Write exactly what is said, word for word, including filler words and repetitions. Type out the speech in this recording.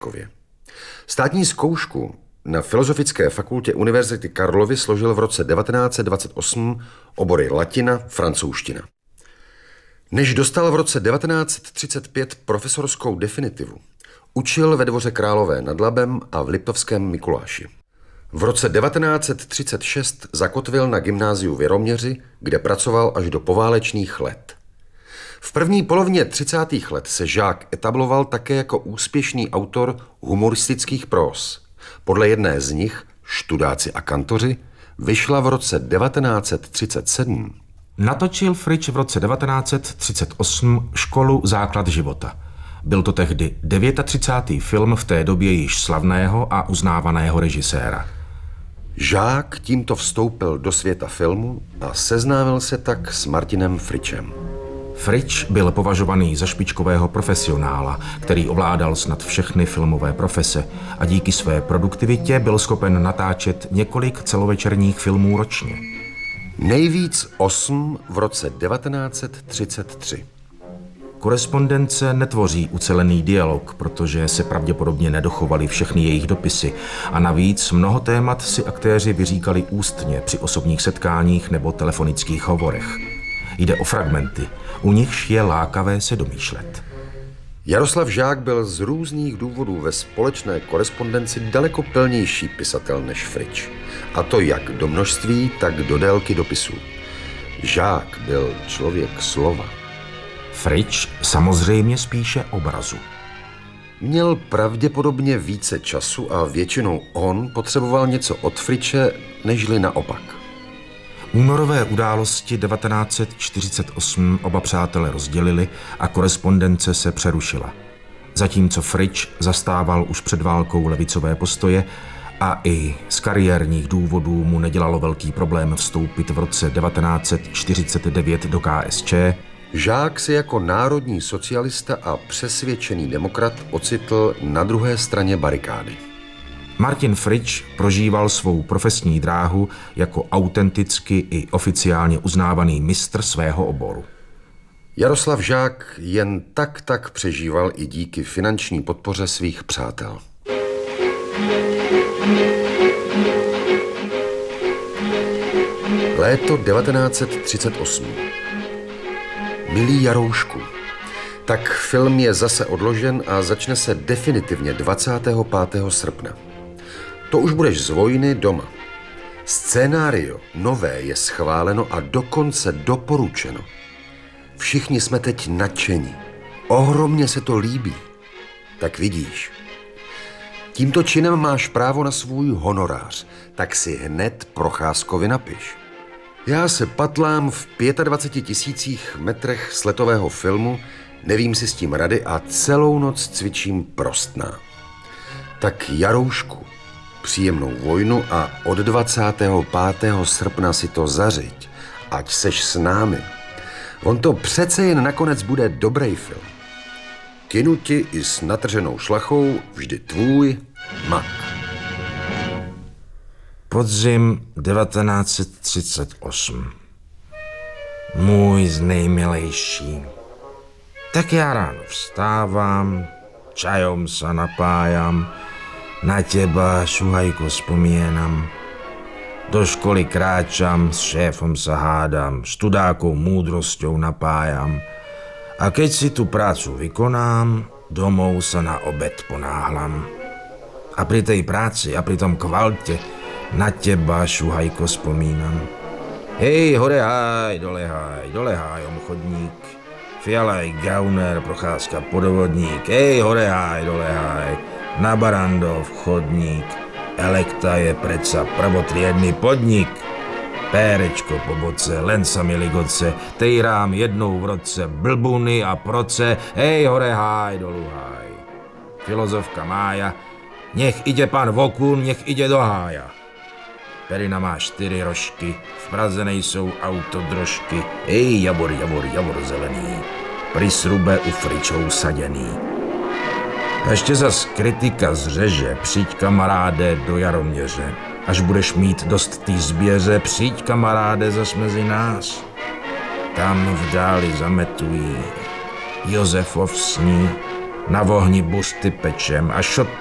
Státní zkoušku na Filozofické fakultě Univerzity Karlovy složil v roce devatenáct set dvacet osm obory latina, francouzština. Než dostal v roce devatenáct set třicet pět profesorskou definitivu, učil ve Dvoře Králové nad Labem a v Liptovském Mikuláši. V roce devatenáct set třicet šest zakotvil na gymnáziu v Jaroměři, kde pracoval až do poválečných let. V první polovině třicátých let se Žák etabloval také jako úspěšný autor humoristických próz. Podle jedné z nich, Študáci a kantoři, vyšla v roce devatenáct set třicet sedm. Natočil Frič v roce devatenáct set třicet osm Školu základ života. Byl to tehdy třicátý devátý film v té době již slavného a uznávaného režiséra. Žák tímto vstoupil do světa filmu a seznámil se tak s Martinem Fričem. Frič byl považovaný za špičkového profesionála, který ovládal snad všechny filmové profese a díky své produktivitě byl schopen natáčet několik celovečerních filmů ročně. Nejvíc osm v roce devatenáct set třicet tři. Korespondence netvoří ucelený dialog, protože se pravděpodobně nedochovaly všechny jejich dopisy a navíc mnoho témat si aktéři vyříkali ústně při osobních setkáních nebo telefonických hovorech. Jde o fragmenty, u nichž je lákavé se domýšlet. Jaroslav Žák byl z různých důvodů ve společné korespondenci daleko pilnější pisatel než Frič. A to jak do množství, tak do délky dopisů. Žák byl člověk slova. Frič samozřejmě spíše obrazu. Měl pravděpodobně více času a většinou on potřeboval něco od Friče, nežli naopak. Únorové události devatenáct set čtyřicet osm oba přátelé rozdělili a korespondence se přerušila. Zatímco Frič zastával už před válkou levicové postoje a i z kariérních důvodů mu nedělalo velký problém vstoupit v roce devatenáct set čtyřicet devět do K S Č, Žák se jako národní socialista a přesvědčený demokrat ocitl na druhé straně barikády. Martin Frič prožíval svou profesní dráhu jako autenticky i oficiálně uznávaný mistr svého oboru. Jaroslav Žák jen tak tak přežíval i díky finanční podpoře svých přátel. Léto devatenáct set třicet osm. Milý Jaroušku, tak film je zase odložen a začne se definitivně dvacátého pátého srpna. To už budeš z vojny doma. Scénário nové je schváleno a dokonce doporučeno. Všichni jsme teď nadšení. Ohromně se to líbí. Tak vidíš. Tímto činem máš právo na svůj honorář, tak si hned Procházkovi napiš. Já se patlám v dvaceti pěti tisících metrech sletového filmu, nevím si s tím rady a celou noc cvičím prostná. Tak Jaroušku, příjemnou vojnu a od dvacátého pátého srpna si to zařiď, ať seš s námi. On to přece jen nakonec bude dobrý film. Kinu ti i s natrženou šlachou vždy tvůj Mak. Podzim devatenáct set třicet osm. Můj znejmilejší. Tak já ráno vstávám, čajom sa napájam, na teba, šuhajko, spomínam. Do školy kráčam, s šéfom sa hádam, študákou múdrosťou napájam. A keď si tu prácu vykonám, domov sa na obed ponáhlam. A pri tej práci a pri tom kvalte na teba, šuhajko, spomínam. Hej, hore háj, dole háj, dole háj, omchodník. Fialaj, gauner, Procházka, podovodník. Hej, hore háj, dole háj. Na Barandov, chodník. Elekta je predsa prvotriedny podnik. Pérečko po boce, len sa mi ligoce. Tejrám jednou v roce, blbuny a proce. Hej, hore háj, dolu háj. Filozofka Mája. Nech ide pán Vokun, nech ide do hája. Perina má čtyři rožky, v Praze nejsou autodrožky. Ej, javor, javor, javor zelený, pri srube u Fričou saděný. A ještě zas kritika zřeže, přijď kamaráde do Jaroměře. Až budeš mít dost tý zběře, přijď kamaráde zas mezi nás. Tam v dáli zametují Josefov sní, Na vohni busty pečem a šot